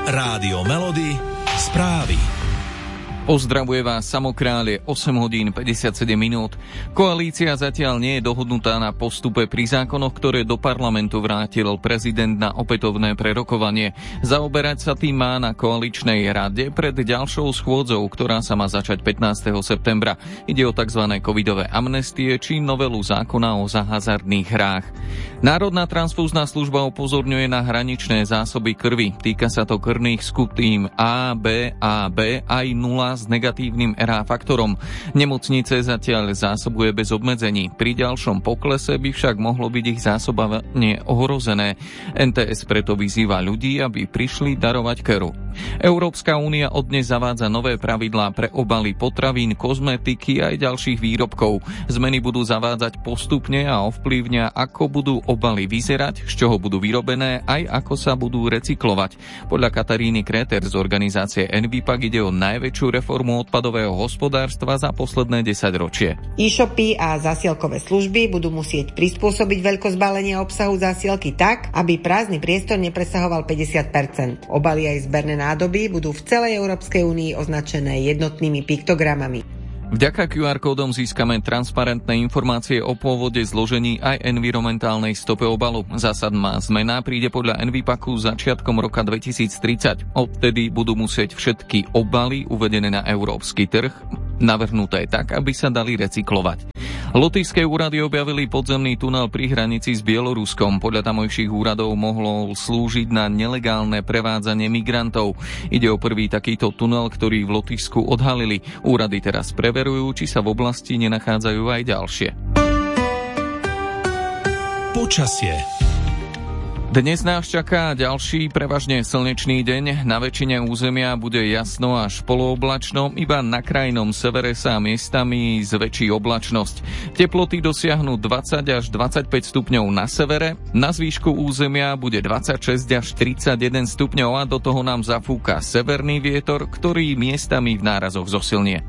Rádio Melody, správy. Pozdravuje vás Samokrál, je 8 hodín 57 minút. Koalícia zatiaľ nie je dohodnutá na postupe pri zákonoch, ktoré do parlamentu vrátil prezident na opätovné prerokovanie. Zaoberať sa tým má na koaličnej rade pred ďalšou schôdzou, ktorá sa má začať 15. septembra. Ide o tzv. Covidové amnestie či novelu zákona o hazardných hrách. Národná transfúzna služba upozorňuje na hraničné zásoby krvi. Týka sa to krvných skutín A, B, aj 0 s negatívnym RH faktorom. Nemocnice zatiaľ zásobuje bez obmedzení. Pri ďalšom poklese by však mohlo byť ich zásobovanie ohrozené. NTS preto vyzýva ľudí, aby prišli darovať krv. Európska únia od dnes zavádza nové pravidlá pre obaly potravín, kozmetiky a aj ďalších výrobkov. Zmeny budú zavádzať postupne a ovplyvnia, ako budú obaly vyzerať, z čoho budú vyrobené, aj ako sa budú recyklovať. Podľa Kataríny Kréter z organizácie Envipak ide o najväčšiu reformu odpadového hospodárstva za posledné 10 ročie. E-shopy a zasielkové služby budú musieť prispôsobiť veľkosť balenia obsahu zasielky tak, aby prázdny priestor nepresahoval 50%. Obaly aj zberné nádoby budú v celej Európskej únii označené jednotnými piktogramami. Vďaka QR kódom získame transparentné informácie o pôvode, zložení aj environmentálnej stope obalu. Zásadná zmena príde podľa Envipaku začiatkom roka 2030. Odtedy budú musieť všetky obaly uvedené na európsky trh navrhnuté tak, aby sa dali recyklovať. Lotyšské úrady objavili podzemný tunel pri hranici s Bieloruskom. Podľa tamojších úradov mohlo slúžiť na nelegálne prevádzanie migrantov. Ide o prvý takýto tunel, ktorý v Lotyšsku odhalili. Úrady teraz preverujú, či sa v oblasti nenachádzajú aj ďalšie. Počasie. Dnes nás čaká ďalší prevažne slnečný deň. Na väčšine územia bude jasno až polooblačno, iba na krajnom severe sa miestami zväčší oblačnosť. Teploty dosiahnu 20 až 25 stupňov na severe, na zvýšku územia bude 26 až 31 stupňov a do toho nám zafúka severný vietor, ktorý miestami v nárazoch zosilnie.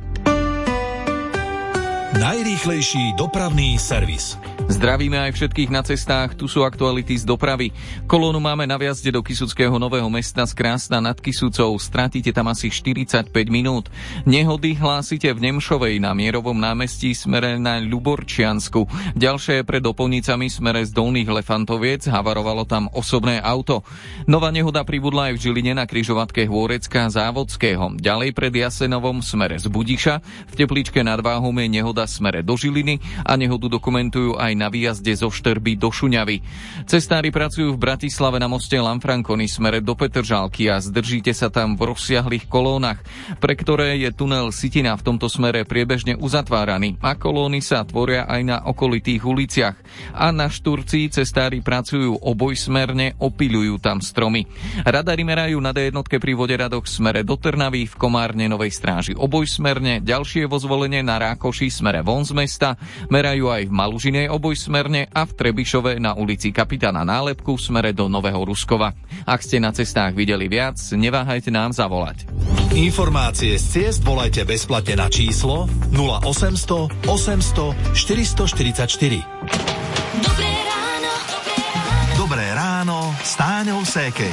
Najrýchlejší dopravný servis. Zdravíme aj všetkých na cestách, tu sú aktuality z dopravy. Kolónu máme na vjazde do Kysuckého Nového Mesta z Krásna nad Kysucou, stratíte tam asi 45 minút. Nehody hlásite v Nemšovej na Mierovom námestí smere na Ľuborčiansku. Ďalšie je pred Opolnicami smere z Dolných Lefantoviec, havarovalo tam osobné auto. Nová nehoda pribudla aj v Žiline na križovatke Hvorecka Závodského. Ďalej pred Jasenovom smere z Budiša, v Teplíčke nad Váhom je nehoda smere do Žiliny a nehodu dokumentujú aj na výjazde zo Štrby do Šuňavy. Cestári pracujú v Bratislave na moste Lanfranconi smere do Petržalky a zdržíte sa tam v rozsiahlých kolónach, pre ktoré je tunel Sitina v tomto smere priebežne uzatváraný a kolóny sa tvoria aj na okolitých uliciach. A na Šturci cestári pracujú obojsmerne, opiľujú tam stromy. Radari merajú na D1 pri Voderadoch smere do Trnavy, v Komárne Novej Stráži obojsmerne, ďalšie vo Zvolenie na Rákoši smere von z mesta, merajú aj v Malužinej obojsmerne a v Trebišove na ulici Kapitána Nálepku smere do Nového Ruskova. Ak ste na cestách videli viac, neváhajte nám zavolať. Informácie z ciest volajte bezplatne na číslo 0800 800 444. Dobré ráno. Dobré ráno s Táňou Sékej.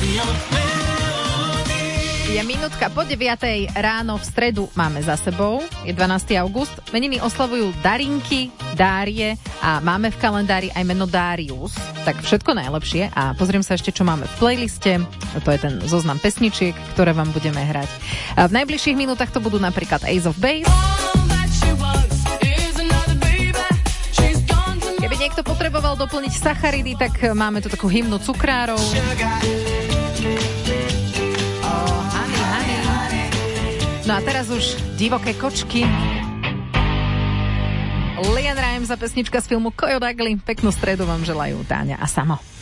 Je minútka po 9:00 ráno, v stredu máme za sebou, je 12. august. Meniny oslavujú Darinky, Dárie a máme v kalendári aj meno Darius. Tak všetko najlepšie a pozriem sa ešte, čo máme v playliste. To je ten zoznam pesničiek, ktoré vám budeme hrať. A v najbližších minútach to budú napríklad Ace of Base. Keby niekto potreboval doplniť sacharidy, tak máme tu takú hymnu cukrárov. No a teraz už Divoké kočky. Leanne Rimes a pesnička z filmu Coyote Ugly. Peknú stredu vám želajú Táňa a Samo.